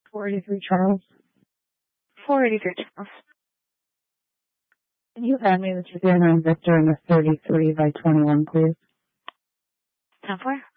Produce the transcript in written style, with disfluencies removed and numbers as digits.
483 Charles. 483 Charles. Can you hand me the Susanna and Victor in the 33 by 21, please? 10-4.